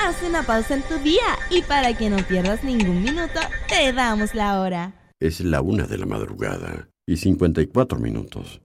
haz una pausa en tu día y para que no pierdas ningún minuto, te damos la hora. Es la 1 de la madrugada y 54 minutos.